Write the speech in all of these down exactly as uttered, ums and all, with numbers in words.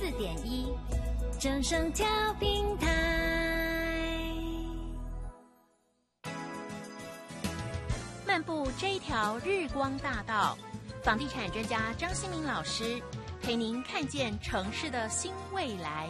四点一，正声调频台。漫步这一条日光大道，房地产专家张新民老师陪您看见城市的新未来。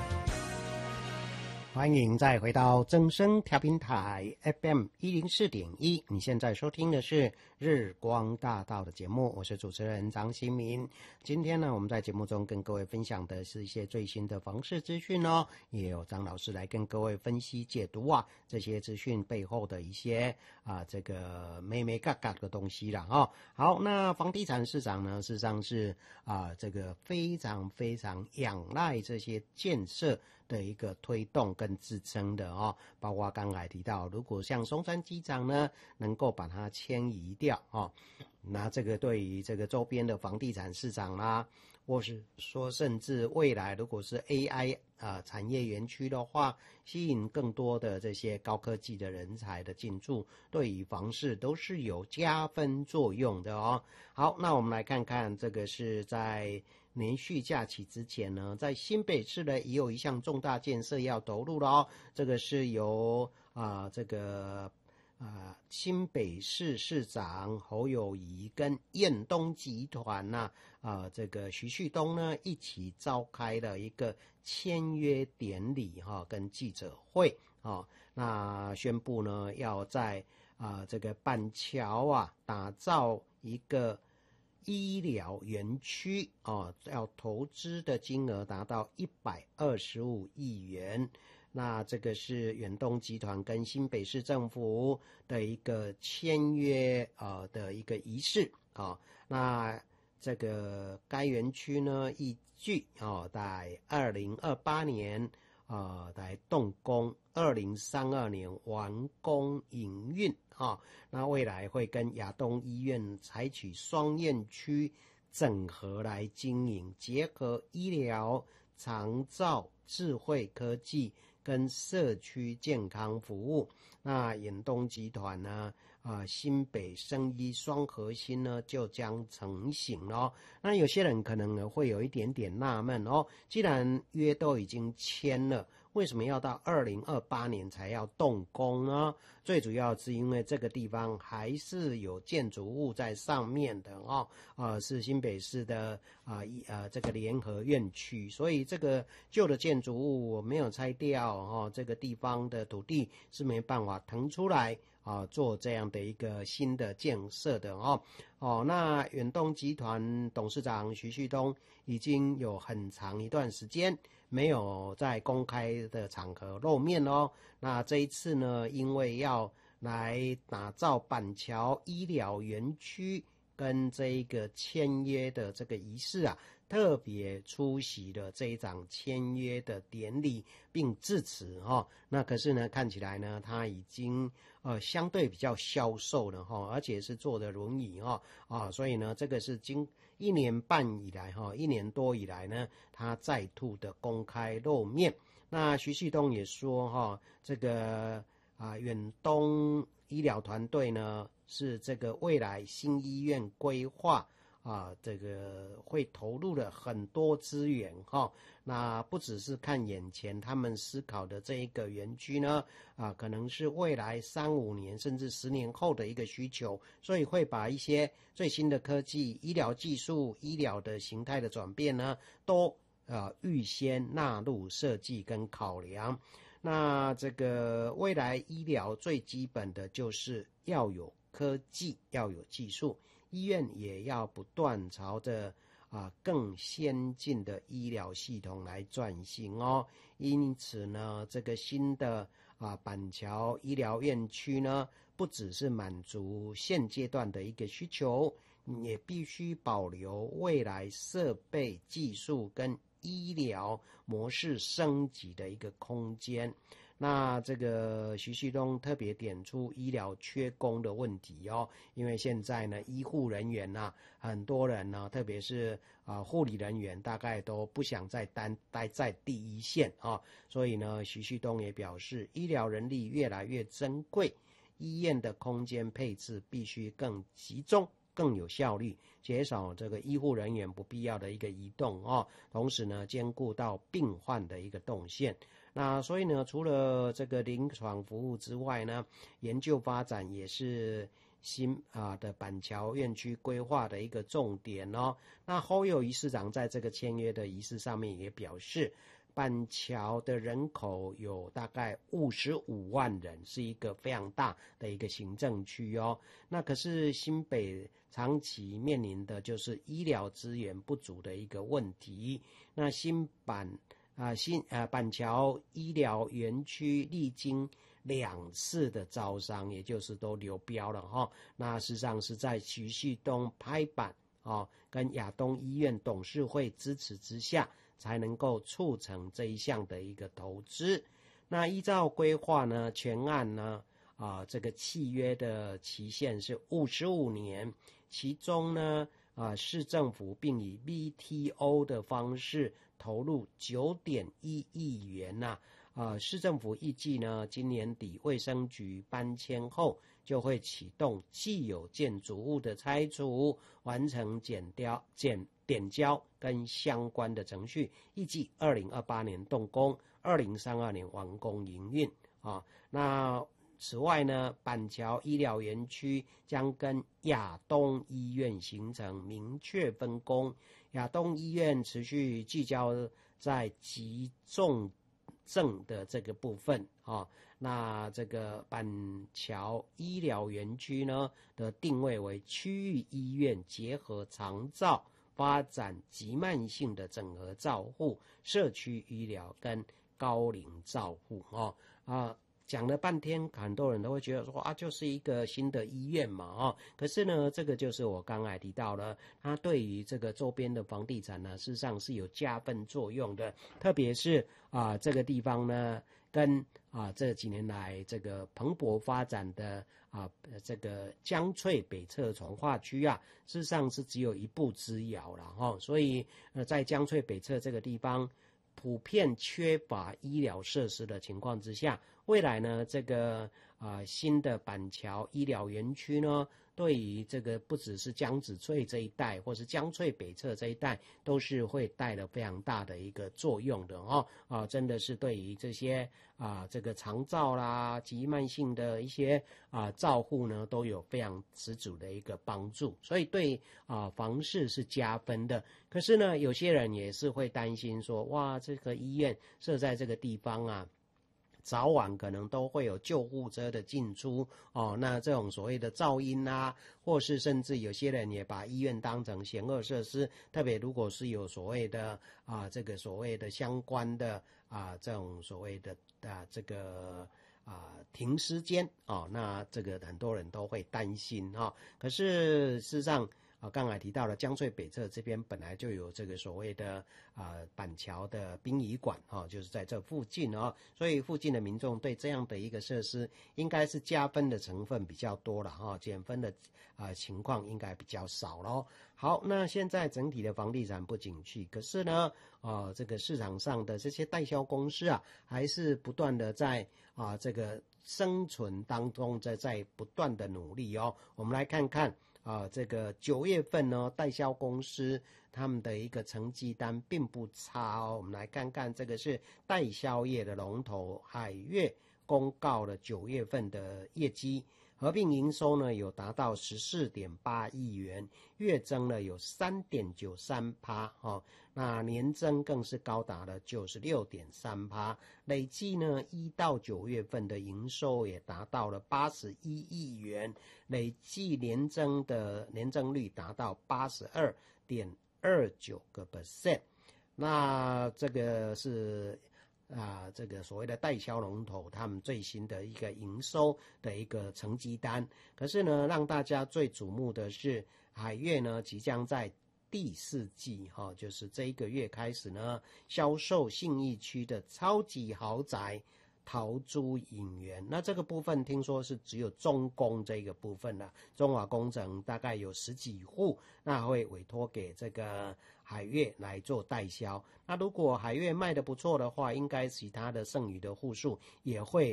欢迎再回到正声调频台 F M 一零四点一，你现在收听的是日光大道的节目，我是主持人张新民。今天呢，我们在节目中跟各位分享的是一些最新的房市资讯哦，也有张老师来跟各位分析解读啊这些资讯背后的一些啊这个美美嘎嘎的东西啦哦。好，那房地产市场呢，事实上是啊这个非常非常仰赖这些建设的一个推动跟支撑的哦，包括刚才提到，如果像松山机场呢，能够把它迁移掉哦，那这个对于这个周边的房地产市场啦，或是说甚至未来如果是 A I 啊、呃、产业园区的话，吸引更多的这些高科技的人才的进驻，对于房市都是有加分作用的哦。好，那我们来看看这个是在连续假期之前呢，在新北市呢也有一项重大建设要投入了哦。这个是由啊、呃、这个啊、呃、新北市市长侯友宜跟彦东集团呐啊、呃、这个徐旭东呢一起召开了一个签约典礼哈、哦、跟记者会哦，那宣布呢要在啊、呃、这个板桥啊打造一个医疗园区哦，要投资的金额达到一百二十五亿元。那这个是远东集团跟新北市政府的一个签约呃的一个仪式啊、哦。那这个该园区呢，预计哦在二零二八年啊、呃、来动工，二零三二年完工营运啊、哦。那未来会跟亚东医院采取双院区整合来经营，结合医疗、长照、智慧科技跟社区健康服务。那远东集团呢，啊、呃，新北生医双核心呢就将成型了。那有些人可能呢会有一点点纳闷哦，既然约都已经签了，为什么要到二零二八年才要动工呢？最主要是因为这个地方还是有建筑物在上面的哦，呃，是新北市的啊一呃这个联合院区，所以这个旧的建筑物我没有拆掉哦，这个地方的土地是没办法腾出来啊，做这样的一个新的建设的哦。哦，那远东集团董事长徐旭东已经有很长一段时间没有在公开的场合露面哦。那这一次呢，因为要来打造板桥医疗园区跟这一个签约的这个仪式啊，特别出席了这一场签约的典礼，并致辞哈。那可是呢，看起来呢，他已经呃相对比较消瘦了哈，而且是坐的轮椅哈啊，所以呢，这个是经一年半以来哈，一年多以来呢，他再度的公开露面。那徐旭东也说哈，这个啊远东医疗团队呢是这个未来新医院规划啊，这个会投入了很多资源哈。那不只是看眼前他们思考的这一个园区呢，啊，可能是未来三五年甚至十年后的一个需求，所以会把一些最新的科技、医疗技术、医疗的形态的转变呢，都呃预先纳入设计跟考量。那这个未来医疗最基本的就是要有科技，要有技术，医院也要不断朝着啊更先进的医疗系统来转型哦。因此呢，这个新的啊板桥医疗院区呢，不只是满足现阶段的一个需求，也必须保留未来设备技术跟医疗模式升级的一个空间。那这个徐旭东特别点出医疗缺工的问题哦，因为现在呢，医护人员啊，很多人呢，特别是啊护理人员，大概都不想再单待在第一线啊，所以呢，徐旭东也表示，医疗人力越来越珍贵，医院的空间配置必须更集中更有效率，减少这个医护人员不必要的一个移动哦，同时呢兼顾到病患的一个动线。那所以呢，除了这个临床服务之外呢，研究发展也是新啊的板桥院区规划的一个重点哦。那侯友宜市长在这个签约的仪式上面也表示，板桥的人口有大概五十五万人，是一个非常大的一个行政区哦。那可是新北长期面临的就是医疗资源不足的一个问题。那新板啊新啊板桥医疗园区历经两次的招商，也就是都流标了哈、哦。那事实上是在徐旭东拍板哦，跟亚东医院董事会支持之下，才能够促成这一项的一个投资。那依照规划呢，全案呢啊这个契约的期限是五十五年，其中呢啊市政府并以 B T O 的方式投入 九点一亿元呐、啊。啊，市政府预计呢，今年底卫生局搬迁后，就会启动既有建筑物的拆除，完成检雕、检点交跟相关的程序，预计二零二八年动工，二零三二年完工营运啊。那此外呢，板桥医疗园区将跟亚东医院形成明确分工，亚东医院持续聚焦在急重症的这个部分啊，那这个板桥医疗园区呢的定位为区域医院结合长照，发展急慢性的整合照护、社区医疗跟高龄照护哦啊。讲了半天，很多人都会觉得说啊，就是一个新的医院嘛，哦，可是呢，这个就是我刚才提到了，它对于这个周边的房地产呢，事实上是有加分作用的，特别是啊这个地方呢，跟啊这几年来这个蓬勃发展的啊这个江翠北侧从化区啊，事实上是只有一步之遥了哈、哦，所以呃在江翠北侧这个地方，普遍缺乏医疗设施的情况之下，未来呢，这个啊、呃、新的板桥医疗园区呢，对于这个不只是江子翠这一带，或是江翠北侧这一带，都是会带了非常大的一个作用的哦啊，真的是对于这些啊这个长照啦、急慢性的一些啊照护呢，都有非常十足的一个帮助，所以对啊房市是加分的。可是呢，有些人也是会担心说，哇，这个医院设在这个地方啊，早晚可能都会有救护车的进出哦，那这种所谓的噪音啊，或是甚至有些人也把医院当成险恶设施，特别如果是有所谓的啊这个所谓的相关的啊这种所谓的啊这个啊停尸间哦，那这个很多人都会担心哈、哦。可是事实上，啊，刚才提到了江翠北侧这边本来就有这个所谓的啊、呃、板桥的殡仪馆哈、哦，就是在这附近哦，所以附近的民众对这样的一个设施应该是加分的成分比较多了哈、哦，减分的啊、呃、情况应该比较少咯。好，那现在整体的房地产不景气，可是呢，啊、呃、这个市场上的这些代销公司啊，还是不断的在啊、呃、这个生存当中在在不断的努力哦。我们来看看。啊，这个九月份呢，代销公司他们的一个成绩单并不差哦。我们来看看，这个是代销业的龙头海月公告了九月份的业绩，合并营收呢有达到 十四点八亿元，月增了有 百分之三点九三 哦，那年增更是高达了 百分之九十六点三， 累计呢一到九月份的营收也达到了八十一亿元，累计年增的年增率达到 八十二点二九个 percent， 那这个是啊，这个所谓的代销龙头他们最新的一个营收的一个成绩单。可是呢，让大家最瞩目的是海月呢即将在第四季哈、哦，就是这一个月开始呢，销售信义区的超级豪宅陶朱影园。那这个部分听说是只有中工这个部分了，中华工程大概有十几户，那会委托给这个海月来做代销。那如果海月卖得不错的话，应该其他的剩余的户数也会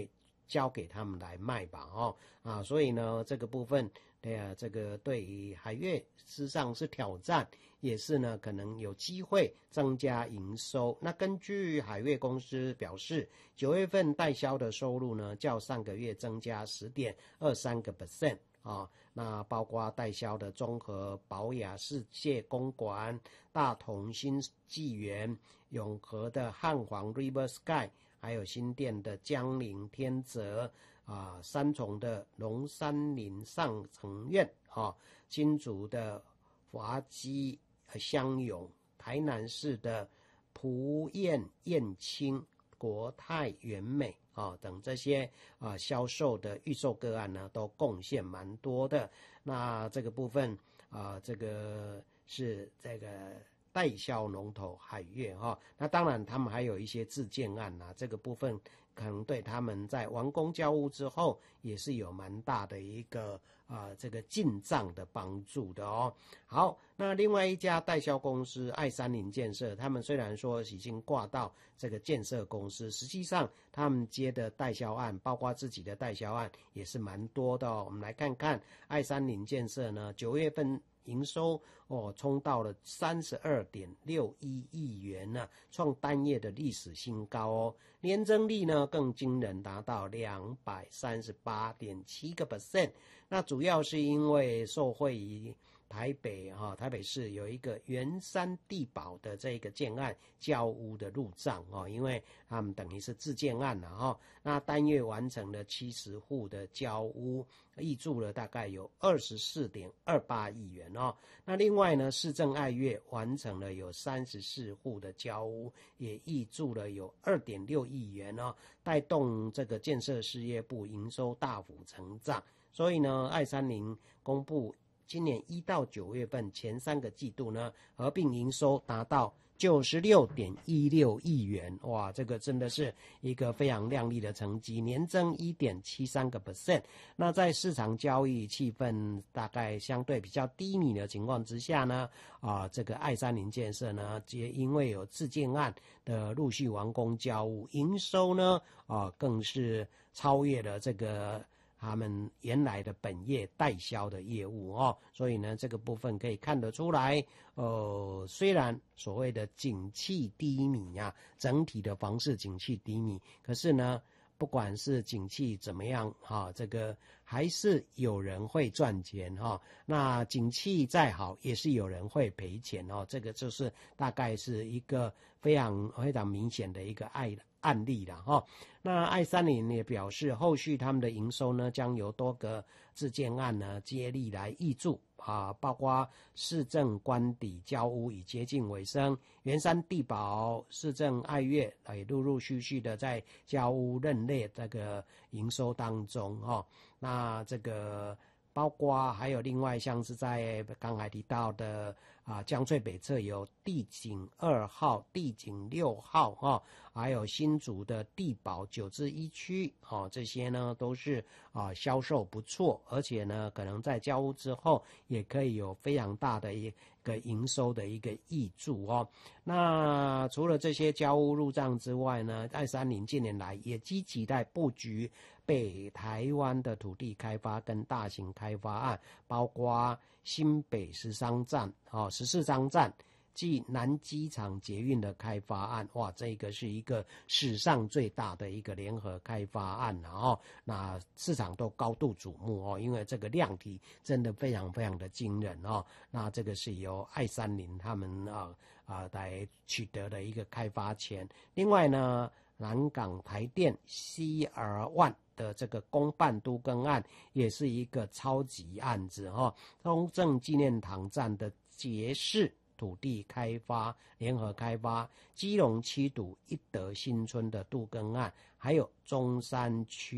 交给他们来卖吧，哦啊，所以呢这个部分，对啊，这个对于海月事实上是挑战，也是呢可能有机会增加营收。那根据海月公司表示，九月份代销的收入呢较上个月增加 百分之十点二三 啊，那包括代销的中和、宝雅、世界公馆、大同、新纪元、永和的汉皇 River Sky， 还有新店的江陵、天泽啊，三重的龙山林上城苑啊，新竹的华基香永、台南市的璞燕燕青、国泰元美啊等这些啊销售的预售个案呢，都贡献蛮多的。那这个部分啊，这个是这个代销龙头海月哈、哦。那当然他们还有一些自建案呐、啊，这个部分可能对他们在完工交屋之后也是有蛮大的一个啊这个进账的帮助的哦。好，那另外一家代销公司爱山林建设，他们虽然说已经挂到这个建设公司，实际上他们接的代销案，包括自己的代销案也是蛮多的哦。我们来看看爱山林建设呢，九月份营收哦冲到了 三十二点六一亿元呢、啊，创单月的历史新高哦。年增率呢更惊人，达到 百分之两百三十八点七。那主要是因为受惠于台北哈、哦、台北市有一个圆山地堡的这个建案交屋的入账哦，因为他们等于是自建案了哈、哦，那单月完成了七十户的交屋，挹注了大概有 二十四点二八亿元哦。那另外呢，市政爱乐完成了有三十四户的交屋，也挹注了有 二点六亿元哦，带动这个建设事业部营收大幅成长。所以呢，爱山林公布今年一到九月份前三个季度呢，合并营收达到 九十六点一六亿元，哇，这个真的是一个非常亮丽的成绩，年增 百分之一点七三。那在市场交易气氛大概相对比较低迷的情况之下呢，啊，这个爱山林建设呢，也因为有自建案的陆续完工交屋，营收呢，啊，更是超越了这个他们原来的本业代销的业务哦，所以呢，这个部分可以看得出来，呃，虽然所谓的景气低迷啊，整体的房市景气低迷，可是呢，不管是景气怎么样哈、啊，这个还是有人会赚钱哈、啊。那景气再好，也是有人会赔钱哦。这个就是大概是一个非常非常明显的一个案案例了哈、哦。那爱山林也表示，后续他们的营收呢，将由多个自建案呢接力来挹注啊，包括市政官邸交屋已接近尾声，圆山地堡、市政爱乐也陆陆续续的在交屋认列这个营收当中哈、哦。那这个包括还有另外像是在刚才提到的啊，江翠北侧有地景二号、地景六号哈、哦，还有新竹的地堡九至一区哦，这些呢都是啊销售不错，而且呢可能在交屋之后也可以有非常大的一个营收的一个挹注哦。那除了这些交屋入账之外呢，爱山林近年来也积极在布局北台湾的土地开发跟大型开发案，包括新北十三站、哦十四张站暨南机场捷运的开发案，哇，这个是一个史上最大的一个联合开发案了哦。那市场都高度瞩目哦，因为这个量体真的非常非常的惊人哦。那这个是由爱山林他们啊啊来取得的一个开发权。另外呢，南港台电 C R 一的这个公办都更案也是一个超级案子哈、哦，中正纪念堂站的捷士土地开发联合开发，基隆七堵一德新村的都更案，还有中山区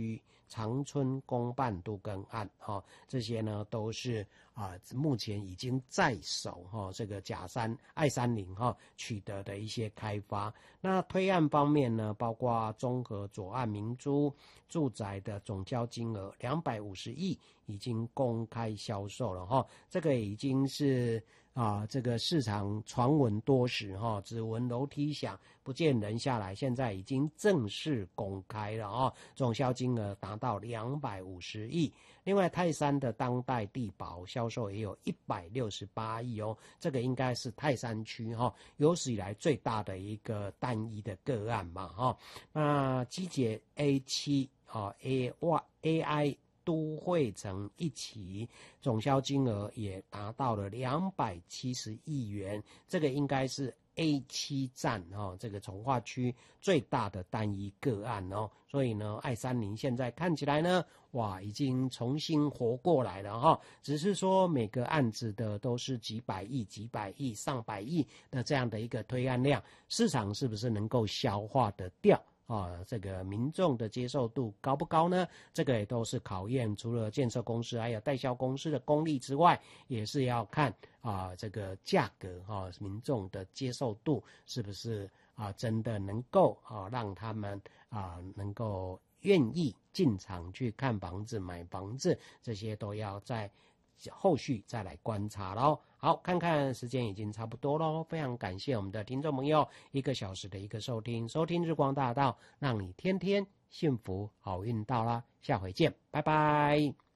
长春公办都更案哈，这些呢都是啊目前已经在手哈这个甲山爱山林哈取得的一些开发。那推案方面呢，包括中和左岸明珠住宅的总交金额两百五十亿已经公开销售了哈，这个已经是啊这个市场传闻多时哈，只闻楼梯响不见人下来，现在已经正式公开了哈，总销金额达到两百五十亿。另外泰山的当代地堡销售也有一百六十八亿哦，这个应该是泰山区哈有史以来最大的一个单一的个案嘛哈。那基捷 A 七 啊 A A I 都会城一期总销金额也达到了两百七十亿元，这个应该是 A 七 站哦，这个从化区最大的单一个案哦，所以呢，爱山林现在看起来呢，哇，已经重新活过来了哈、哦。只是说每个案子的都是几百亿、几百亿、上百亿的这样的一个推案量，市场是不是能够消化得掉？啊，这个民众的接受度高不高呢？这个也都是考验，除了建设公司还有代销公司的功力之外，也是要看啊这个价格哈、啊，民众的接受度是不是啊真的能够啊让他们啊能够愿意进场去看房子、买房子，这些都要在后续再来观察咯。好，看看时间已经差不多咯，非常感谢我们的听众朋友一个小时的一个收听，收听日光大道，让你天天幸福好运到啦，下回见，拜拜。